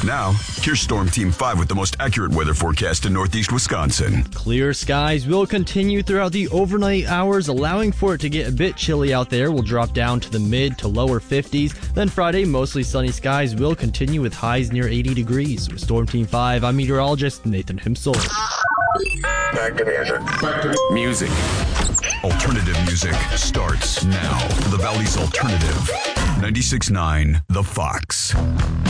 Now, here's Storm Team 5 with the most accurate weather forecast in northeast Wisconsin. Clear skies will continue throughout the overnight hours, allowing for it to get a bit chilly out there. We'll drop down to the mid to lower 50s. Then Friday, mostly sunny skies will continue with highs near 80 degrees. With Storm Team 5, I'm meteorologist Nathan Himsel. Back to music. Alternative music starts now. The Valley's Alternative. 96.9 The Fox.